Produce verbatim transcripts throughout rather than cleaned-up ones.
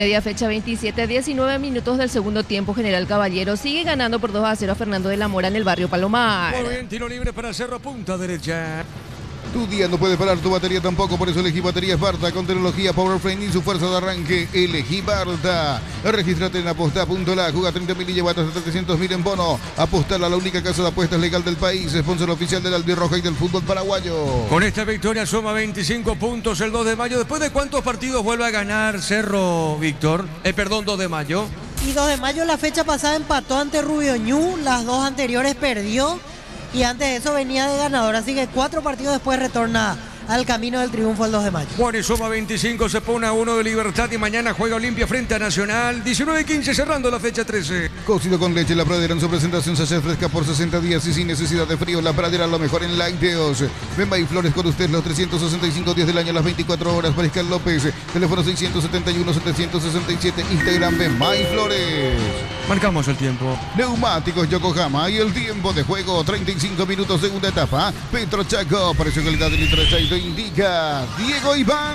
Media fecha veintisiete, diecinueve minutos del segundo tiempo. General Caballero sigue ganando por dos a cero a Fernando de la Mora en el barrio Palomar. Muy bien, tiro libre para Cerro, punta derecha. Tu día no puede parar, tu batería tampoco, por eso elegí baterías Barta con tecnología PowerFrame y su fuerza de arranque. Elegí Barta. Regístrate en aposta punto la, juega treinta mil y lleva hasta setecientos mil en bono. Apostala, la única casa de apuestas legal del país, sponsor oficial del Albirroja y del fútbol paraguayo. Con esta victoria suma veinticinco puntos el dos de mayo. ¿Después de cuántos partidos vuelve a ganar Cerro, Víctor? Eh, perdón, dos de mayo. Y dos de mayo la fecha pasada empató ante Rubio Ñu, las dos anteriores perdió. Y antes de eso venía de ganador, así que cuatro partidos después retorna al camino del triunfo el dos de mayo. Bueno, y suma veinticinco, se pone a uno de Libertad y mañana juega Olimpia frente a Nacional. diecinueve quince cerrando la fecha trece. Cocido con leche, La Pradera en su presentación sachet fresca por sesenta días y sin necesidad de frío. La Pradera, lo mejor en lácteos. Bemba y Flores con usted los trescientos sesenta y cinco días del año, las veinticuatro horas. Mariscal López, teléfono seiscientos setenta y uno, setecientos sesenta y siete, Instagram Bemba y Flores. Marcamos el tiempo. Neumáticos Yokohama y el tiempo de juego, treinta y cinco minutos, segunda etapa. Petro Chaco, precio calidad del litro de aceite indica Diego Iván.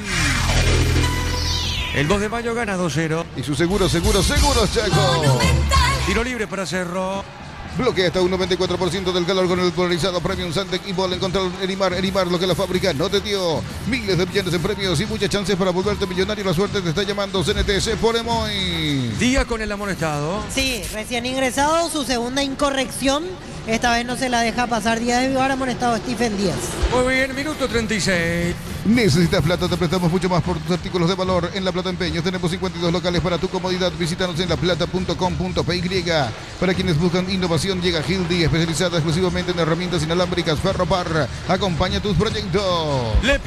El dos de mayo gana dos cero. Y su seguro, seguro, seguro Chaco. Tiro libre para Cerro. Bloquea hasta un noventa y cuatro por ciento del calor con el polarizado Premium Santec y Ball. Encontrar Erimar, Erimar, lo que la fábrica no te dio. Miles de millones en premios y muchas chances para volverte millonario. La suerte te está llamando. C N T C por Emoy. Día con el amonestado. Sí, recién ingresado, su segunda incorrección. Esta vez no se la deja pasar. Díaz de Vivar, amonestado Stephen Díaz. Muy bien, minuto treinta y seis. Necesitas plata, te prestamos mucho más por tus artículos de valor. En La Plata Empeños tenemos cincuenta y dos locales para tu comodidad. Visítanos en laplata punto com punto p y. Para quienes buscan innovación, llega Hildy, especializada exclusivamente en herramientas inalámbricas Ferropar. Acompaña tus proyectos. Le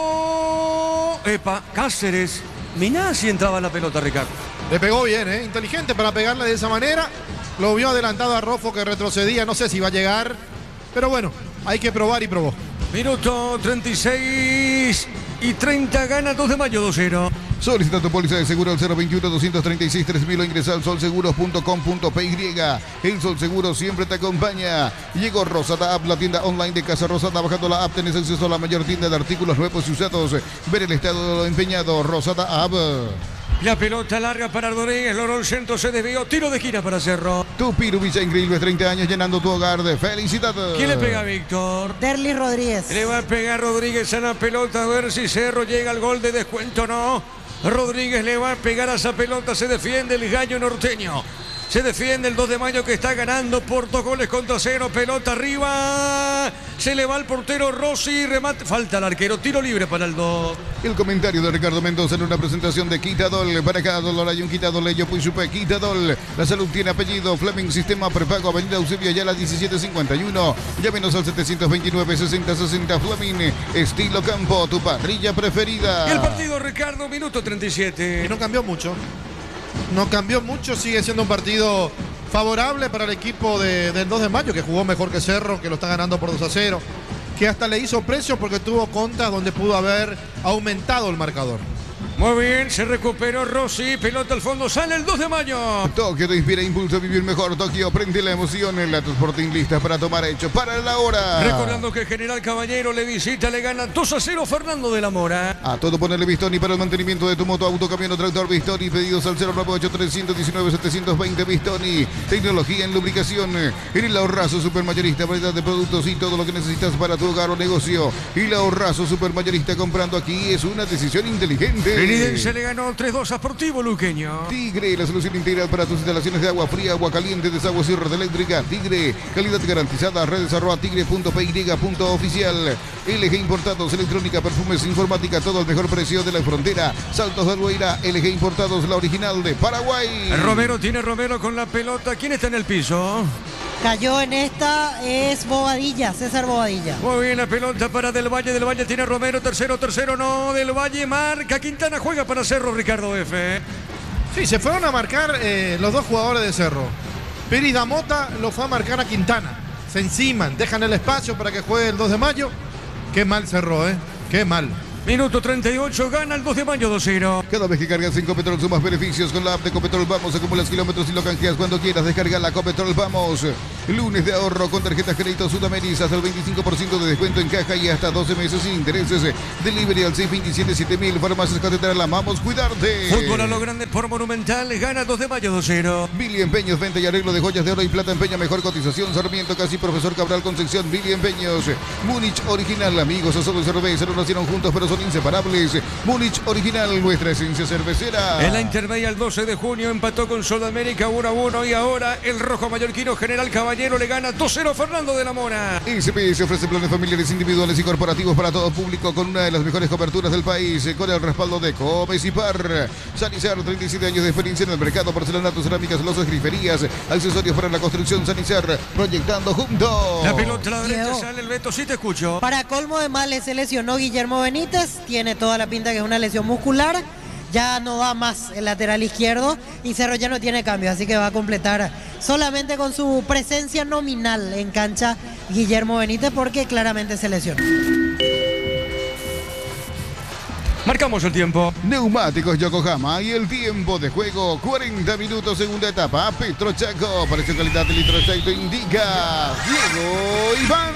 pegó Epa Cáceres. Mirá si entraba la pelota, Ricardo. Le pegó bien, ¿eh? Inteligente para pegarle de esa manera. Lo vio adelantado a Rofo que retrocedía. No sé si va a llegar. Pero bueno, hay que probar y probó. Minuto treinta y seis y treinta, gana dos de mayo dos cero. Solicita tu póliza de seguro al cero veintiuno, doscientos treinta y seis, tres mil o ingresa al sol seguros punto com punto p y. El Sol Seguro siempre te acompaña. Llegó Rosada App, la tienda online de Casa Rosada. Bajando la app tenés acceso a la mayor tienda de artículos nuevos y usados. Ver el estado de lo empeñado. Rosada App. La pelota larga para Rodríguez, logró el centro, se desvió, tiro de esquina para Cerro. Tu Pirubicha increíble, treinta años llenando tu hogar de felicidad. ¿Quién le pega a Víctor? Derly Rodríguez. Le va a pegar Rodríguez a la pelota, a ver si Cerro llega al gol de descuento o no. Rodríguez le va a pegar a esa pelota, se defiende el gallo norteño. Se defiende el dos de mayo que está ganando por dos goles contra cero. Pelota arriba. Se le va al portero Rossi. Remate. Falta el arquero. Tiro libre para el dos. El comentario de Ricardo Mendoza en una presentación de Quitadol. Para cada dolor hay un Quitadol. Ello pues supe Quitadol. La salud tiene apellido. Fleming Sistema Prepago. Avenida Eusebio Ayala diecisiete cincuenta y uno. Llámenos al setecientos veintinueve, sesenta, sesenta. Fleming. Estilo Campo. Tu parrilla preferida. Y el partido, Ricardo. Minuto treinta y siete. Y no cambió mucho. No cambió mucho, sigue siendo un partido favorable para el equipo de, del dos de mayo, que jugó mejor que Cerro, que lo está ganando por dos a cero, que hasta le hizo precio porque tuvo contas donde pudo haber aumentado el marcador. Muy bien, se recuperó Rossi, pelota al fondo, sale el dos de mayo. Tokio te inspira, impulsa a vivir mejor. Tokio, prende la emoción en la Transporting lista para tomar hecho para la hora. Recordando que General Caballero le visita, le gana dos a cero Fernando de la Mora. A todo ponerle Bistoni para el mantenimiento de tu moto, auto, camión o tractor. Bistoni, pedidos al cero nueve ocho, tres uno nueve, siete dos cero. Bistoni, tecnología en lubricación. En el Ahorrazo Supermayorista, variedad de productos y todo lo que necesitas para tu hogar o negocio. Y el Ahorrazo Supermayorista, comprando aquí es una decisión inteligente. Fenidense le ganó tres dos a Sportivo Luqueño. Tigre, la solución integral para tus instalaciones de agua fría, agua caliente, desaguas y red eléctrica. Tigre, calidad garantizada. Redes arroba tigre punto p y punto oficial. L G Importados, electrónica, perfumes, informática, todo al mejor precio de la frontera. Saltos de Albueira, L G Importados, la original de Paraguay. Romero tiene Romero con la pelota. ¿Quién está en el piso? Cayó en esta, es Bobadilla, César Bobadilla. Muy bien, la pelota para Del Valle. Del Valle tiene Romero, tercero, tercero, no. Del Valle marca. Quintana juega para Cerro, Ricardo F. Sí, se fueron a marcar eh, los dos jugadores de Cerro. Pérez Damota lo fue a marcar a Quintana. Se enciman, dejan el espacio para que juegue el dos de mayo. Qué mal Cerro, ¿eh? Qué mal. Minuto treinta y ocho, gana el dos de mayo dos cero. Cada vez que cargas en Copetrol sumas beneficios con la app de Copetrol Vamos, acumulas kilómetros y lo canjeas cuando quieras. Descarga la Copetrol Vamos. Lunes de ahorro con tarjetas crédito Sudameris, hasta el veinticinco por ciento de descuento en caja y hasta doce meses sin intereses. Delivery al seis dos siete siete mil. Farmacias Catedral, amamos cuidarte. Fútbol a lo grande por Monumental, gana dos de mayo dos cero. Billy Empeños, venta y arreglo de joyas de oro y plata, empeña mejor cotización. Sarmiento, casi Profesor Cabral Concepción. Billy Empeños. Múnich Original, amigos, a solo cerveza, no nacieron juntos pero son inseparables. Múnich Original, nuestra esencia cervecera. En la intermedia el doce de junio empató con Sudamérica uno a uno y ahora el rojo mallorquino General Caballero le gana dos cero a Fernando de la Mora. S P S ofrece planes familiares, individuales y corporativos para todo público con una de las mejores coberturas del país, con el respaldo de Comes y Par. Sanizar, treinta y siete años de experiencia en el mercado, porcelanato, cerámicas, losas, griferías, accesorios para la construcción. Sanizar, proyectando juntos. La pelota a la derecha Diego. sale el Beto, sí te escucho. Para colmo de males se lesionó Guillermo Benítez, tiene toda la pinta que es una lesión muscular, ya no va más el lateral izquierdo y Cerro ya no tiene cambio, así que va a completar solamente con su presencia nominal en cancha Guillermo Benítez porque claramente se lesionó. Marcamos el tiempo. Neumáticos Yokohama y el tiempo de juego, cuarenta minutos, segunda etapa. Petro Chaco, precio calidad de litro aceite indica Diego Iván.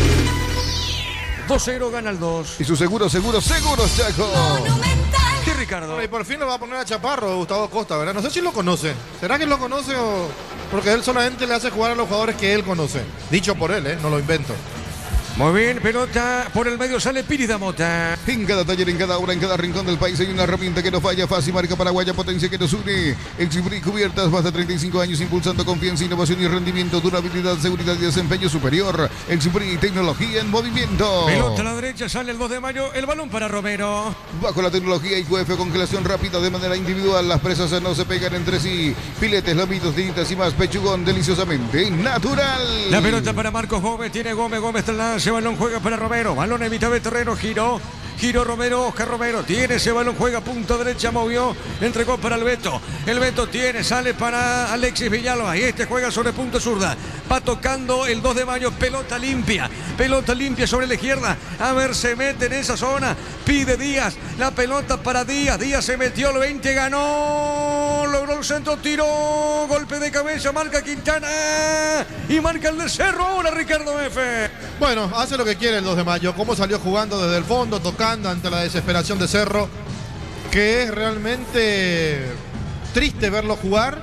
dos cero gana el dos. Y su seguro, seguro, seguros Chaco. Sí, Ricardo. Bueno, y por fin le va a poner a Chaparro Gustavo Costa, ¿verdad? No sé si lo conoce. ¿Será que lo conoce o...? Porque él solamente le hace jugar a los jugadores que él conoce. Dicho por él, ¿eh? No lo invento. Muy bien, pelota por el medio sale Piri da Mota. En cada taller, en cada obra, en cada rincón del país hay una herramienta que no falla. Fácil, marca paraguaya, potencia que nos une. Exibri Cubiertas, más de treinta y cinco años impulsando confianza, innovación y rendimiento, durabilidad, seguridad y desempeño superior. Exibri, tecnología en movimiento. Pelota a la derecha sale el dos de mayo, el balón para Romero. Bajo la tecnología I Q F, congelación rápida de manera individual. Las presas no se pegan entre sí. Filetes, lomitos, tiritas y más. Pechugón deliciosamente natural. La pelota para Marcos Gómez, tiene Gómez, Gómez tras lance, balón juega para Romero, balón en mitad de terreno, giró, giró Romero, Oscar Romero, tiene ese balón, juega punta derecha, movió, entregó para el Beto, el Beto tiene, sale para Alexis Villalba y este juega sobre punta zurda, va tocando el dos de mayo, pelota limpia, pelota limpia sobre la izquierda, a ver, se mete en esa zona, pide Díaz, la pelota para Díaz, Díaz se metió, el veinte ganó, logró el centro, tiró, golpe de cabeza, marca Quintana y marca el de Cerro ahora Ricardo F. Bueno, hace lo que quiere el dos de mayo. Cómo salió jugando desde el fondo, tocando ante la desesperación de Cerro, que es realmente triste verlo jugar.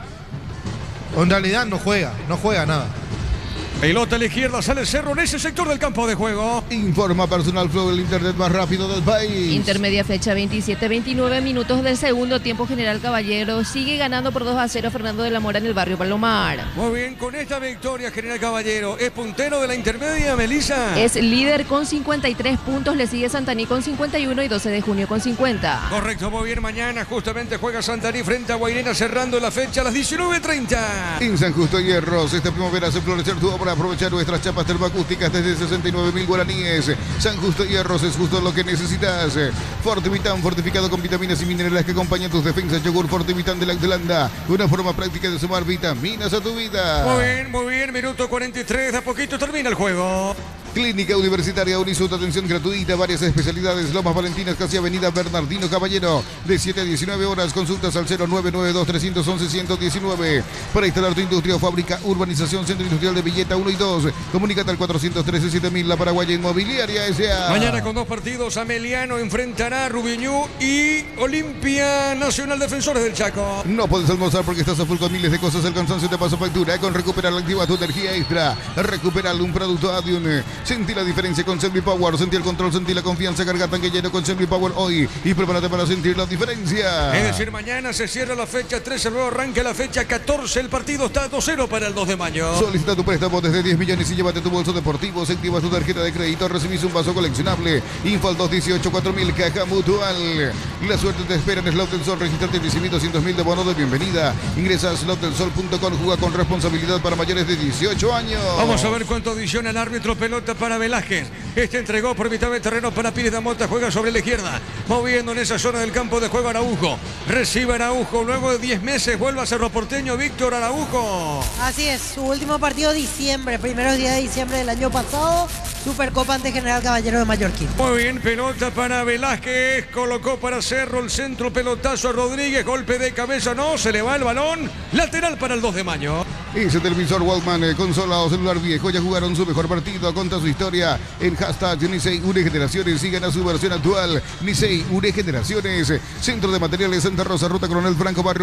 O en realidad no juega, no juega nada. Pelota a la izquierda, sale Cerro en ese sector del campo de juego. Informa Personal Flow, el internet más rápido del país. Intermedia fecha veintisiete veintinueve minutos del segundo tiempo. General Caballero sigue ganando por dos a cero Fernando de la Mora en el barrio Palomar. Muy bien, con esta victoria General Caballero es puntero de la intermedia, Melissa. Es líder con cincuenta y tres puntos, le sigue Santaní con cincuenta y uno y doce de junio con cincuenta. Correcto, muy bien, mañana justamente juega Santaní frente a Guairena cerrando la fecha a las diecinueve treinta. En San Justo Hierros, esta primavera hace florecer tu obra. Aprovechar nuestras chapas termoacústicas desde sesenta y nueve mil guaraníes. San Justo Hierros es justo lo que necesitas. Fortivitán, fortificado con vitaminas y minerales que acompañan tus defensas. Yogur Fortivitán de Lactelanda, una forma práctica de sumar vitaminas a tu vida. Muy bien, muy bien, minuto cuarenta y tres, de a poquito termina el juego. Clínica Universitaria Unisud, atención gratuita, varias especialidades. Lomas Valentinas, casi Avenida Bernardino Caballero, de siete a diecinueve horas. Consultas al cero nueve nueve dos, tres uno uno, uno uno uno. Para instalar tu industria o fábrica, urbanización, centro industrial de Villeta uno y dos. Comunícate al cuatrocientos trece siete mil, La Paraguaya Inmobiliaria S A. Mañana con dos partidos, Ameliano enfrentará a Rubiñú y Olimpia Nacional Defensores del Chaco. No puedes almorzar porque estás a full con miles de cosas. El cansancio te pasa factura. Con Recuperar activa tu energía extra. Recuperar un producto Adium. Sentí la diferencia con Semli Power. Sentí el control, sentí la confianza. Carga tanque lleno con Semli Power hoy. Y prepárate para sentir la diferencia. Es decir, mañana se cierra la fecha trece, luego arranca la fecha catorce. El partido está dos cero para el dos de mayo. Solicita tu préstamo desde diez millones y llévate tu bolso deportivo. Se activa tu tarjeta de crédito. Recibís un vaso coleccionable. Info al dos dieciocho cuatro mil, Caja Mutual. La suerte te espera en Slot del Sol. Registrate y recibí doscientos mil de bono de bienvenida. Ingresa a slot del sol punto com. Juega con responsabilidad para mayores de dieciocho años. Vamos a ver cuánto adiciona el árbitro. Pelota para Velázquez. Este entregó por mitad de terreno para Pires de Mota. Juega sobre la izquierda. Moviendo en esa zona del campo de juego Araujo. Recibe Araujo. Luego de diez meses vuelve a Cerro Porteño Víctor Araujo. Así es, su último partido diciembre, primeros días de diciembre del año pasado. Supercopa ante General Caballero de Mallorquín. Muy bien, pelota para Velázquez. Colocó para Cerro el centro, pelotazo a Rodríguez. Golpe de cabeza, no, se le va el balón. Lateral para el dos de mayo. Ese televisor Walkman, eh, consola o celular viejo, ya jugaron su mejor partido. Conta su historia en hashtag Nisei Une Generaciones. Sigan a su versión actual. Nisei Une Generaciones. Centro de Materiales Santa Rosa, Ruta Coronel Franco, Barrio